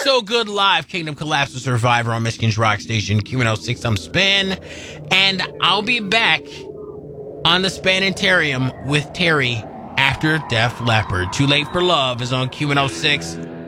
So Good Live, Kingdom Collapse of Survivor on Michigan's Rock Station, Q106. I'm Spin, and I'll be back on the Spanitarium with Terry after Def Leppard. Too Late for Love is on Q106.